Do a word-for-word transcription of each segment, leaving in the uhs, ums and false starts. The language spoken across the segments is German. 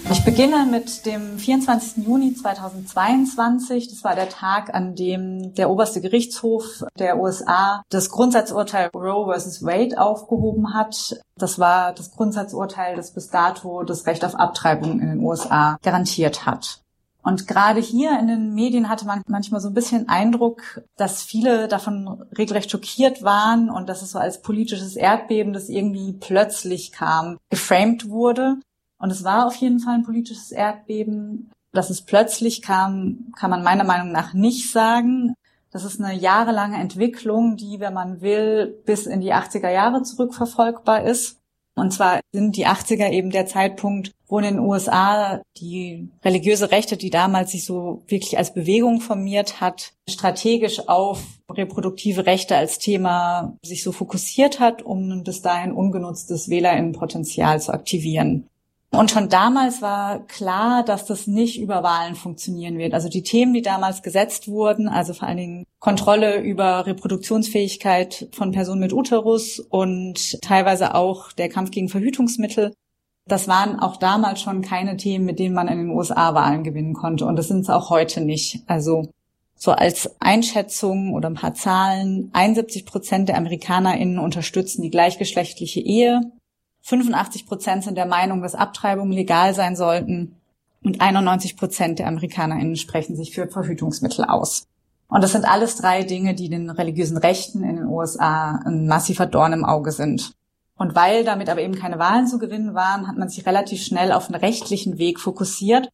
Ich beginne mit dem vierundzwanzigsten Juni zweitausendzweiundzwanzig. Das war der Tag, an dem der oberste Gerichtshof der U S A das Grundsatzurteil Roe versus Wade aufgehoben hat. Das war das Grundsatzurteil, das bis dato das Recht auf Abtreibung in den U S A garantiert hat. Und gerade hier in den Medien hatte man manchmal so ein bisschen Eindruck, dass viele davon regelrecht schockiert waren und dass es so als politisches Erdbeben, das irgendwie plötzlich kam, geframed wurde. Und es war auf jeden Fall ein politisches Erdbeben. Dass es plötzlich kam, kann man meiner Meinung nach nicht sagen. Das ist eine jahrelange Entwicklung, die, wenn man will, bis in die achtziger Jahre zurückverfolgbar ist. Und zwar sind die achtziger eben der Zeitpunkt, wo in den U S A die religiöse Rechte, die damals sich so wirklich als Bewegung formiert hat, strategisch auf reproduktive Rechte als Thema sich so fokussiert hat, um ein bis dahin ungenutztes WählerInnenpotenzial zu aktivieren. Und schon damals war klar, dass das nicht über Wahlen funktionieren wird. Also die Themen, die damals gesetzt wurden, also vor allen Dingen Kontrolle über Reproduktionsfähigkeit von Personen mit Uterus und teilweise auch der Kampf gegen Verhütungsmittel, das waren auch damals schon keine Themen, mit denen man in den U S A Wahlen gewinnen konnte. Und das sind es auch heute nicht. Also so als Einschätzung oder ein paar Zahlen, einundsiebzig Prozent der AmerikanerInnen unterstützen die gleichgeschlechtliche Ehe. fünfundachtzig Prozent sind der Meinung, dass Abtreibungen legal sein sollten und einundneunzig Prozent der AmerikanerInnen sprechen sich für Verhütungsmittel aus. Und das sind alles drei Dinge, die den religiösen Rechten in den U S A ein massiver Dorn im Auge sind. Und weil damit aber eben keine Wahlen zu gewinnen waren, hat man sich relativ schnell auf einen rechtlichen Weg fokussiert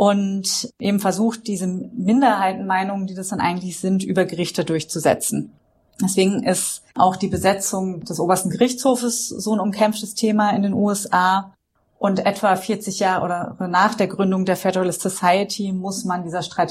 und eben versucht, diese Minderheitenmeinungen, die das dann eigentlich sind, über Gerichte durchzusetzen. Deswegen ist auch die Besetzung des obersten Gerichtshofes so ein umkämpftes Thema in den U S A. Und etwa vierzig Jahre oder nach der Gründung der Federalist Society muss man dieser Strategie